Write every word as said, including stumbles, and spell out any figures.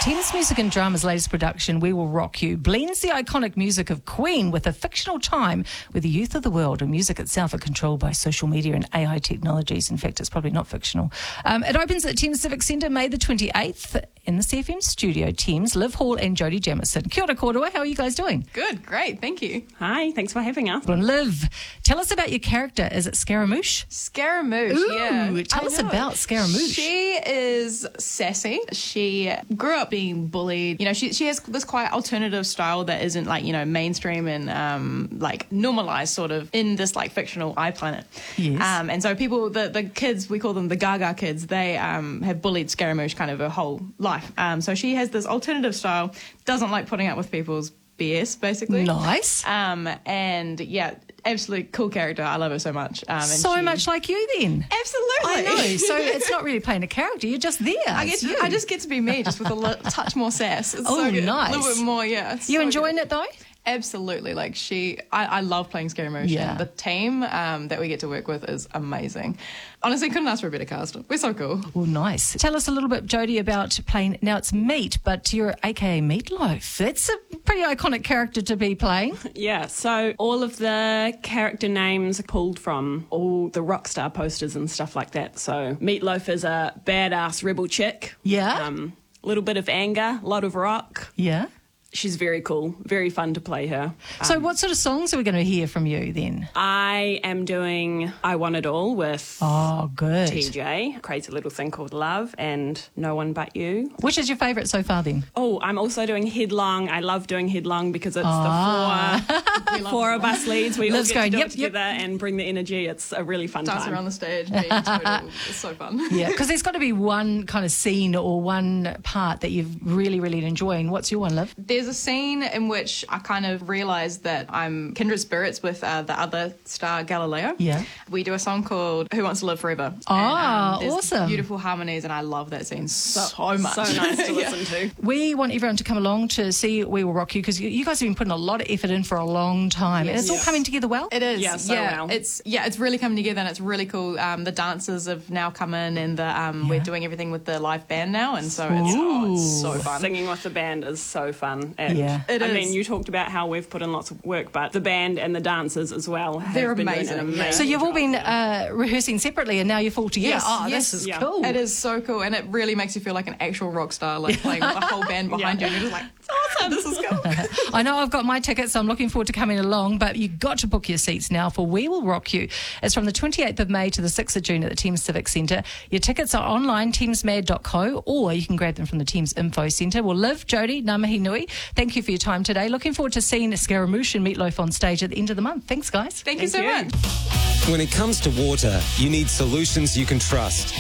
Thames Music and Drama's latest production, We Will Rock You, blends the iconic music of Queen with a fictional time where the youth of the world and music itself are controlled by social media and A I technologies. In fact, it's probably not fictional. Um, it opens at Thames Civic Centre May the twenty-eighth in the C F M studio. Thames, Liv Hall and Jodie Jamison. Kia ora kōrua, how are you guys doing? Good, great, thank you. Hi, thanks for having us. And Liv, tell us about your character. Is it Scaramouche? Scaramouche, Ooh, yeah. tell I us know. about Scaramouche. She is sassy. She grew up being bullied. You know, she she has this quite alternative style that isn't like, you know, mainstream and um, like normalized sort of in this like fictional iPlanet. Yes. Um, and so people, the, the kids, we call them the Gaga kids, they um, have bullied Scaramouche kind of her whole life. Um, so she has this alternative style, doesn't like putting up with people's B S, basically. Nice. Um, and yeah, absolutely cool character. I love her so much. Um, and So she- much like you then. Absolutely. I know. So it's not really playing a character. You're just there. I get It's to, you. I just get to be me, just with a li- touch more sass. It's Oh, so good. nice. A little bit more, yeah. it's You so enjoying good. it though? Absolutely. Like she, I, I love playing Scaramouche. Yeah. And the team um, that we get to work with is amazing. Honestly, couldn't ask for a better cast. We're so cool. Well, nice. Tell us a little bit, Jodie, about playing. Now it's Meat, but you're A K A Meatloaf. That's a pretty iconic character to be playing. Yeah, so all of the character names are pulled from all the rock star posters and stuff like that. So Meatloaf is a badass rebel chick. Yeah. Um, a little bit of anger, a lot of rock. Yeah. She's very cool, very fun to play her. So what sort of songs are we going to hear from you then? I am doing I Want It All with Oh, good. T J, Crazy Little Thing Called Love, and No One But You. Which is your favourite so far then? Oh, I'm also doing Headlong. I love doing Headlong because it's Ah. the four, four of us leads. We Liv's all get going, to do yep, it yep. together and bring the energy. It's a really fun Dance time. around the stage, being total. It's so fun. Yeah, because there's got to be one kind of scene or one part that you've really, really enjoying. What's your one, Liv? There's a scene in which I kind of realised that I'm kindred spirits with uh, the other star, Galileo. Yeah. We do a song called Who Wants to Live Forever. Ah, and, um, there's awesome. beautiful harmonies, and I love that scene so, so much. So nice to Yeah. listen to. We want everyone to come along to see We Will Rock You because you, you guys have been putting a lot of effort in for a long time. And it's all Yes. coming together well. It is, Yeah, so yeah. well. It's yeah, it's really coming together, and it's really cool. Um, the dancers have now come in, and the um, we're doing everything with the live band now, and so it's, oh, it's so fun. Singing with the band is so fun. And Yeah. It I is. mean, you talked about how we've put in lots of work, but the band and the dancers as well have They're been amazing. doing an Yeah. amazing So you've all job. been uh, rehearsing separately and now you're all together. Yes, oh, yes. this is Yeah. cool. It is so cool, and it really makes you feel like an actual rock star, like playing with a whole band behind Yeah. you, and you're just like, awesome, this is cool. I know I've got my tickets, so I'm looking forward to coming along, but you've got to book your seats now for We Will Rock You. It's from the twenty-eighth of May to the sixth of June at the Thames Civic Centre. Your tickets are online, thames mad dot co, or you can grab them from the Thames Info Centre. Well, Liv, Jodie, ngā mihi nui, thank you for your time today. Looking forward to seeing Scaramouche and Meatloaf on stage at the end of the month. Thanks, guys. Thank you Thank so you. much. When it comes to water, you need solutions you can trust.